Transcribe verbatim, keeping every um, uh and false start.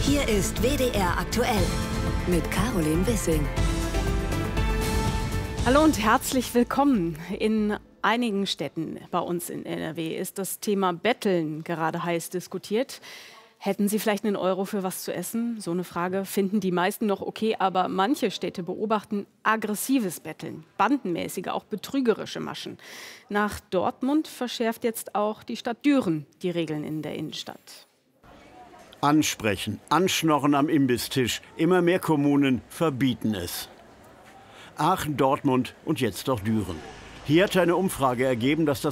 Hier ist W D R aktuell mit Caroline Wissing. Hallo und herzlich willkommen. In einigen Städten bei uns in N R W ist das Thema Betteln gerade heiß diskutiert. Hätten Sie vielleicht einen Euro für was zu essen? So eine Frage finden die meisten noch okay, aber manche Städte beobachten aggressives Betteln, bandenmäßige, auch betrügerische Maschen. Nach Dortmund verschärft jetzt auch die Stadt Düren die Regeln in der Innenstadt. Ansprechen, anschnorren am Imbistisch. Immer mehr Kommunen verbieten es. Aachen, Dortmund und jetzt auch Düren. Hier hat eine Umfrage ergeben, dass das